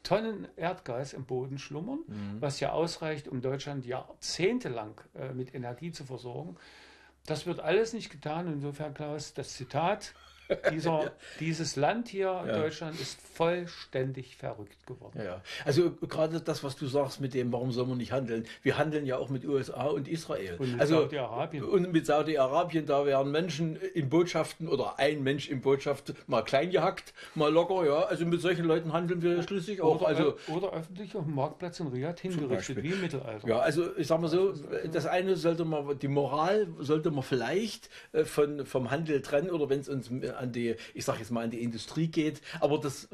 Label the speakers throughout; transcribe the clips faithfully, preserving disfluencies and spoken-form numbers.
Speaker 1: Tonnen Erdgas im Boden schlummern, mhm. was ja ausreicht, um Deutschland jahrzehntelang äh, mit Energie zu versorgen. Das wird alles nicht getan. Insofern, Klaus, das Zitat, dieser, ja. dieses Land hier, ja. Deutschland, ist vollständig verrückt geworden.
Speaker 2: Ja, also gerade das, was du sagst mit dem, warum soll man nicht handeln? Wir handeln ja auch mit U S A und Israel.
Speaker 1: Und mit
Speaker 2: also,
Speaker 1: Saudi-Arabien.
Speaker 2: Und mit Saudi-Arabien, da werden Menschen in Botschaften oder ein Mensch in Botschaft mal klein gehackt, mal locker, ja. Also mit solchen Leuten handeln wir schließlich auch.
Speaker 1: Oder,
Speaker 2: also,
Speaker 1: oder öffentlich auf dem Marktplatz in Riyadh hingerichtet, wie im Mittelalter.
Speaker 2: Ja, also ich sag mal so, das eine sollte man, die Moral sollte man vielleicht äh, von, vom Handel trennen, oder wenn es uns an die, ich sag jetzt mal, an die Industrie geht, aber das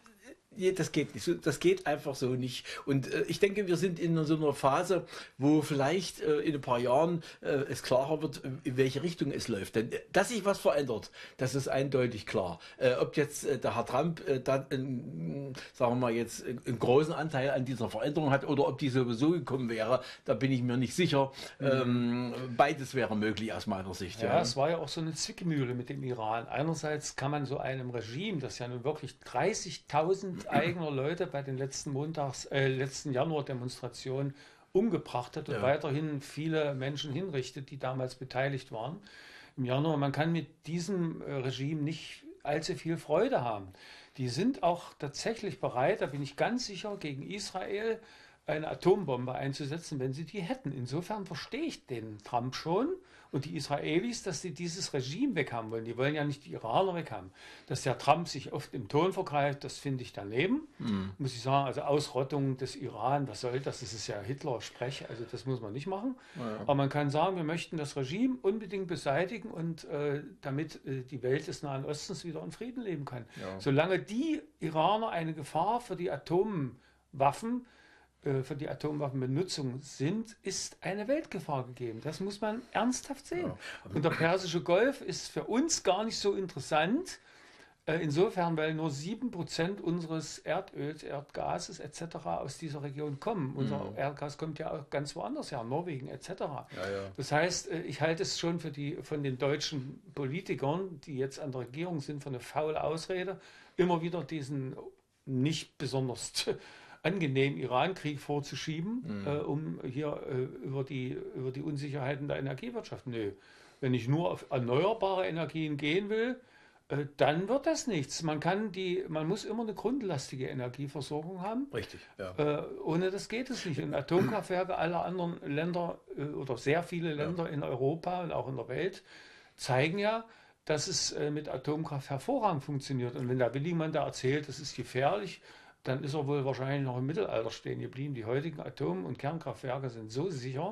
Speaker 2: das geht nicht. Das geht einfach so nicht. Und äh, ich denke, wir sind in so einer Phase, wo vielleicht äh, in ein paar Jahren äh, es klarer wird, in welche Richtung es läuft. Denn äh, dass sich was verändert, das ist eindeutig klar. Äh, ob jetzt äh, der Herr Trump äh, dann, äh, sagen wir mal jetzt, äh, einen großen Anteil an dieser Veränderung hat oder ob die sowieso gekommen wäre, da bin ich mir nicht sicher. Mhm. Ähm, beides wäre möglich aus meiner Sicht.
Speaker 1: Ja, ja, es war ja auch so eine Zwickmühle mit dem Iran. Einerseits kann man so einem Regime, das ja nun wirklich dreißigtausend eigener Leute bei den letzten Montags, äh, letzten Januar-Demonstrationen umgebracht hat und
Speaker 2: ja.
Speaker 1: weiterhin viele Menschen hinrichtet, die damals beteiligt waren im Januar. Man kann mit diesem äh, Regime nicht allzu viel Freude haben. Die sind auch tatsächlich bereit, da bin ich ganz sicher, gegen Israel eine Atombombe einzusetzen, wenn sie die hätten. Insofern verstehe ich den Trump schon und die Israelis, dass sie dieses Regime weghaben wollen. Die wollen ja nicht die Iraner weghaben. Dass der Trump sich oft im Ton vergreift, das finde ich daneben. Mhm. Muss ich sagen, also Ausrottung des Iran, was soll das? Das ist ja Hitler-Sprech, also das muss man nicht machen. Ja. Aber man kann sagen, wir möchten das Regime unbedingt beseitigen und äh, damit äh, die Welt des Nahen Ostens wieder in Frieden leben kann. Ja. Solange die Iraner eine Gefahr für die Atomwaffen für die Atomwaffenbenutzung sind, ist eine Weltgefahr gegeben. Das muss man ernsthaft sehen. Ja. Und der Persische Golf ist für uns gar nicht so interessant, insofern, weil nur sieben Prozent unseres Erdöls, Erdgases et cetera aus dieser Region kommen. Mhm. Unser Erdgas kommt ja auch ganz woanders her, Norwegen et cetera. Ja, ja. Das heißt, ich halte es schon für die von den deutschen Politikern, die jetzt an der Regierung sind, für eine faule Ausrede, immer wieder diesen nicht besonders angenehm Iran-Krieg vorzuschieben, mhm. äh, um hier äh, über die, über die Unsicherheiten der Energiewirtschaft. Nö. Wenn ich nur auf erneuerbare Energien gehen will, äh, dann wird das nichts. Man kann die, man muss immer eine grundlastige Energieversorgung haben.
Speaker 2: Richtig, ja.
Speaker 1: Äh, ohne das geht es nicht. Und Atomkraftwerke aller anderen Länder äh, oder sehr viele Länder ja. in Europa und auch in der Welt zeigen ja, dass es äh, mit Atomkraft hervorragend funktioniert. Und wenn der Willimann da erzählt, das ist gefährlich, dann ist er wohl wahrscheinlich noch im Mittelalter stehen geblieben. Die heutigen Atom- und Kernkraftwerke sind so sicher.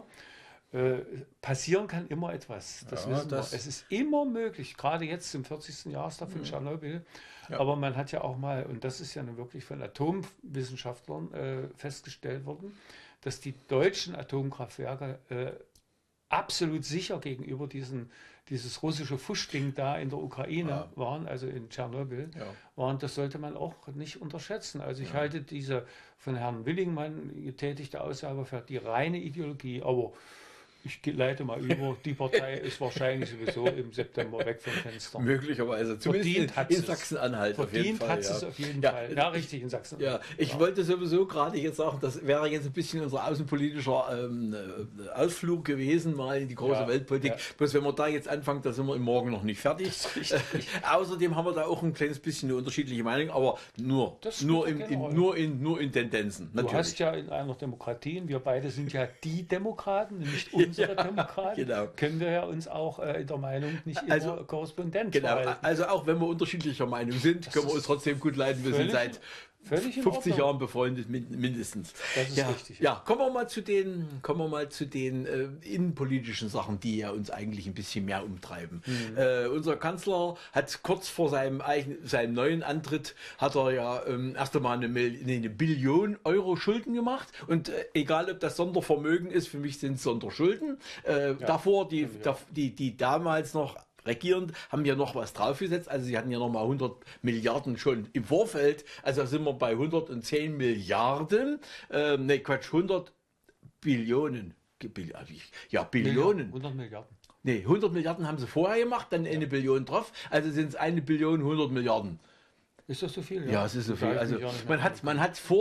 Speaker 1: Äh, passieren kann immer etwas. Das ja, wissen das wir. Es ist immer möglich, gerade jetzt zum vierzigsten Jahrestag von mhm. Tschernobyl. Ja. Aber man hat ja auch mal, und das ist ja nun wirklich von Atomwissenschaftlern äh, festgestellt worden, dass die deutschen Atomkraftwerke äh, absolut sicher gegenüber diesen, dieses russische Fuschding da in der Ukraine ja. waren, also in Tschernobyl, ja. waren. Das sollte man auch nicht unterschätzen. Also ich ja. halte diese von Herrn Willingmann getätigte Aussage für die reine Ideologie, aber ich leite mal über, die Partei ist wahrscheinlich sowieso im September weg vom Fenster.
Speaker 2: Möglicherweise, zumindest
Speaker 1: Verdient
Speaker 2: in, in Sachsen-Anhalt
Speaker 1: auf jeden Fall. Verdient hat es auf jeden
Speaker 2: ja.
Speaker 1: Fall. Ja, richtig, in Sachsen-Anhalt.
Speaker 2: Ja, ich ja. wollte sowieso gerade jetzt sagen, das wäre jetzt ein bisschen unser außenpolitischer ähm, Ausflug gewesen, mal in die große ja. Weltpolitik. Ja. Bloß wenn wir da jetzt anfangen, da sind wir im Morgen noch nicht fertig. Äh, außerdem haben wir da auch ein kleines bisschen eine unterschiedliche Meinung, aber nur, nur, in, in, nur, in, nur in Tendenzen.
Speaker 1: Natürlich. Du hast ja in einer Demokratie, wir beide sind ja die Demokraten, nicht unsere ja, Demokraten, genau. können wir ja uns auch äh, in der Meinung nicht immer
Speaker 2: also,
Speaker 1: korrespondent
Speaker 2: genau,
Speaker 1: verhalten.
Speaker 2: Also auch wenn wir unterschiedlicher Meinung sind, das können wir uns trotzdem gut leiden. Wir sind seit fünfzig Jahren befreundet, mindestens.
Speaker 1: Das ist
Speaker 2: ja,
Speaker 1: richtig.
Speaker 2: Ja. ja, kommen wir mal zu den, kommen wir mal zu den äh, innenpolitischen Sachen, die ja uns eigentlich ein bisschen mehr umtreiben. Mhm. Äh, unser Kanzler hat kurz vor seinem eigenen, seinem neuen Antritt hat er ja ähm, erst einmal eine, eine Billion Euro Schulden gemacht und äh, egal ob das Sondervermögen ist, für mich sind es Sonderschulden. Äh, ja, davor die, da, die, die damals noch regierend, haben ja noch was draufgesetzt, also sie hatten ja noch mal hundert Milliarden schon im Vorfeld, also sind wir bei hundertzehn Milliarden, ähm, ne Quatsch, hundert Billionen, ja Billionen.
Speaker 1: hundert Milliarden.
Speaker 2: Nee, hundert Milliarden haben sie vorher gemacht, dann eine ja. Billion drauf, also sind es eine Billion hundert Milliarden.
Speaker 1: Ist das so viel?
Speaker 2: Ja, ja es ist so viel, also man hat, man hat vor